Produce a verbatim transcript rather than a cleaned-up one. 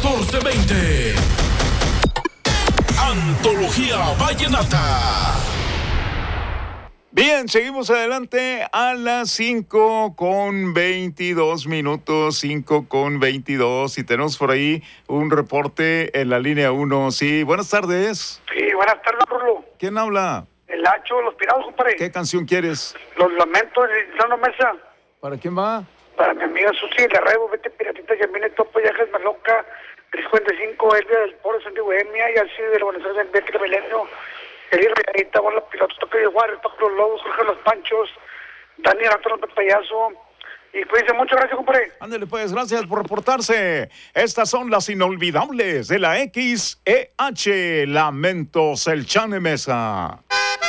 catorce veinte. Antología Vallenata. Bien, seguimos adelante a las cinco con veintidós minutos, cinco con veintidós, y tenemos por ahí un reporte en la línea uno. Sí, buenas tardes. Sí, buenas tardes, Rulo. ¿Quién habla? El Hacho, Los Pirados, compadre. ¿Qué canción quieres? Los Lamentos de Lizano Mesa. ¿Para quién va? Para mi amiga Susi Larrebo, Vete Piratita, Yamine, Topo, Yajes, Maloca, cincuenta y cinco, Elvia del Poro, Santi Bohemia, y así de la Buenos Aires, del Vete Milenio, Elir Rayadita, Bola Pilotos, Toque de Juárez, Toque los Lobos, Jorge Los Panchos, Daniel Arturo Payaso. Y cuídense mucho, gracias, compadre. Ándale pues, gracias por reportarse. Estas son las inolvidables de la X E H, Lamentos, el Chane Mesa.